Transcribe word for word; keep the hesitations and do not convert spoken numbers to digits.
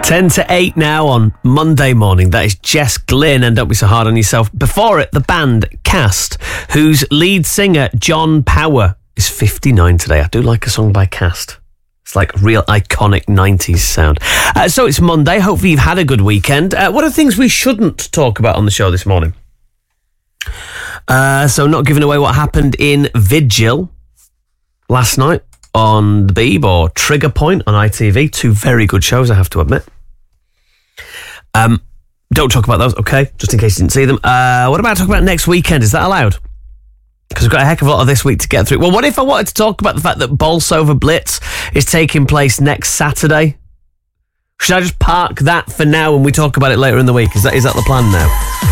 ten to eight now on Monday morning. That is Jess Glynn, and don't be so hard on yourself. Before it, the band Cast, whose lead singer John Power is fifty-nine today. I do like a song by Cast. It's like real iconic nineties sound. Uh, so it's Monday. Hopefully you've had a good weekend. Uh, what are things we shouldn't talk about on the show this morning? Uh, so not giving away what happened in Vigil last night on The Beeb or Trigger Point on I T V. Two very good shows, I have to admit. Um, don't talk about those, okay? Just in case you didn't see them. Uh, what about talking about next weekend? Is that allowed? Because we've got a heck of a lot of this week to get through. Well, what if I wanted to talk about the fact that Bolsover Blitz is taking place next Saturday? Should I just park that for now and we talk about it later in the week? Is that is that the plan now?